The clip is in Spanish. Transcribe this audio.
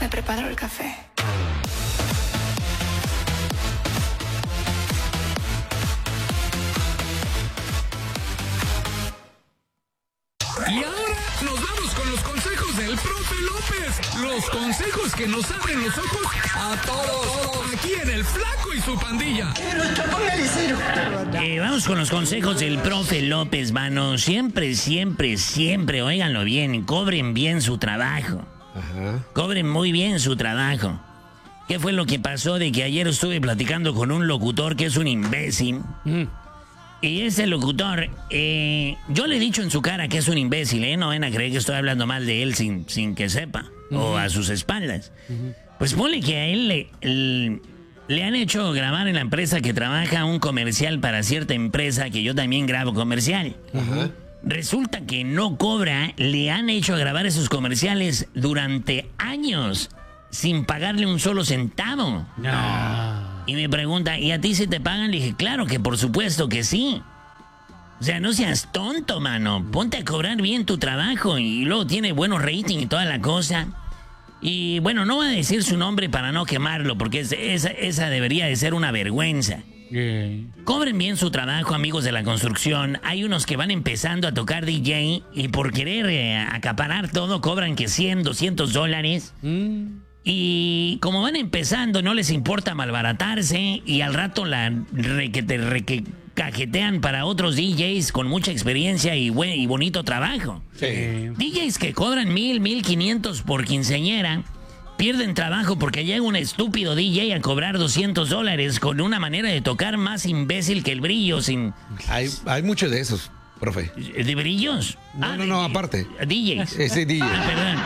me preparo el café. Y ahora nos vamos con los consejos del profe López. Los consejos que nos abren los ojos a todos. Aquí en El Flaco y su pandilla. Vamos con los consejos del profe López, mano. Siempre, óiganlo bien, cobren bien su trabajo. Ajá. Cobren muy bien su trabajo. ¿Qué fue lo que pasó de que ayer estuve platicando con un locutor que es un imbécil? Y ese locutor, yo le he dicho en su cara que es un imbécil, no van a creer que estoy hablando mal de él sin que sepa, o a sus espaldas. Pues ponle que a él le han hecho grabar en la empresa que trabaja un comercial para cierta empresa que yo también grabo comercial. Ajá. Resulta que no cobra, le han hecho grabar esos comerciales durante años sin pagarle un solo centavo. No. Y me pregunta, ¿y a ti si te pagan? Le dije, claro que por supuesto que sí. O sea, no seas tonto, mano. Ponte a cobrar bien tu trabajo y luego tiene buenos ratings y toda la cosa. Y bueno, no voy a decir su nombre para no quemarlo, porque esa debería de ser una vergüenza. Cobren bien su trabajo, amigos de la construcción. Hay unos que van empezando a tocar DJ y por querer acaparar todo cobran que 100, $200. Y como van empezando, no les importa malbaratarse y al rato la cajetean para otros DJs con mucha experiencia y bonito trabajo. Sí. DJs que cobran 1,500 por quinceañera pierden trabajo porque llega un estúpido DJ a cobrar $200 con una manera de tocar más imbécil que el brillo sin... Hay muchos de esos, profe. ¿De brillos? No, aparte. DJs. Ese DJ. Perdón.